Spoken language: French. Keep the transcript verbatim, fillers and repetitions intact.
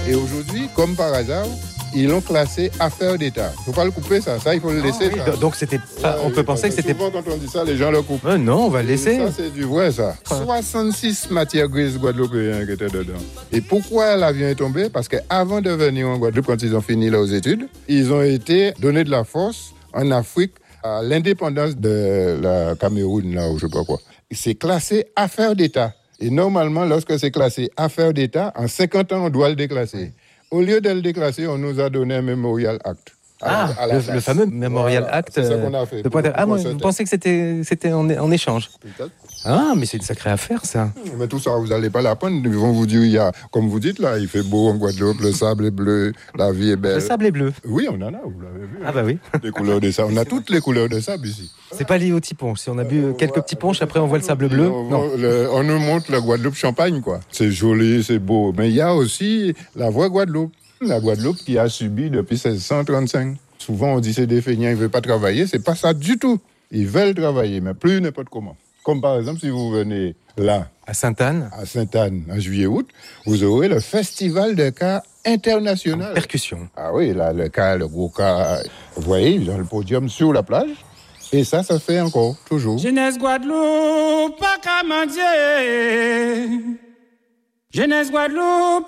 Et aujourd'hui, comme par hasard, ils l'ont classé affaire d'État. Il ne faut pas le couper, ça. Ça, il faut le laisser. Ah, oui. Donc, c'était pas, on peut penser que c'était... Souvent, quand on dit ça, les gens le coupent. Euh, non, on va le laisser. Et ça, c'est du vrai, ça. soixante-six matières grises guadeloupéennes qui étaient dedans. Et pourquoi l'avion est tombé? Parce qu'avant de venir en Guadeloupe, quand ils ont fini leurs études, ils ont été donnés de la force en Afrique à l'indépendance de la Cameroun, là, ou je ne sais pas quoi. C'est classé affaire d'État. Et normalement, lorsque c'est classé affaire d'État, en cinquante ans, on doit le déclasser. Au lieu de le déclasser, on nous a donné un Memorial Act. À, ah, à le, le fameux Memorial voilà, Act. C'est ça qu'on a fait. De ah, moi, vous pensez que c'était, c'était en, en échange? Peut-être. Ah, mais c'est une sacrée affaire, ça. Mais tout ça, vous n'allez pas l'apprendre. Ils vont vous dire, il y a, comme vous dites, là, il fait beau en Guadeloupe, le sable est bleu, la vie est belle. Le sable est bleu? Oui, on en a, vous l'avez vu. Ah, bah oui. Les couleurs de sable. On a toutes les couleurs de sable ici. C'est pas lié au petit punch. Si on a bu euh, quelques petits punch, après on voit le sable bleu. On, non. Le, on nous montre la Guadeloupe champagne, quoi. C'est joli, c'est beau. Mais il y a aussi la vraie Guadeloupe. La Guadeloupe qui a subi depuis seize cent trente-cinq. Souvent, on dit c'est des feignants, ils ne veulent pas travailler. C'est pas ça du tout. Ils veulent travailler, mais plus n'importe comment. Comme par exemple, si vous venez là, à Sainte-Anne, à Sainte-Anne, en juillet-août, vous aurez le festival de cas international. En percussion. Ah oui, là, le cas, le gros cas, vous voyez, ils ont le podium sur la plage. Et ça, ça fait encore, toujours. Jeunesse Guadeloupe, pas qu'à mendier. Jeunesse Guadeloupe,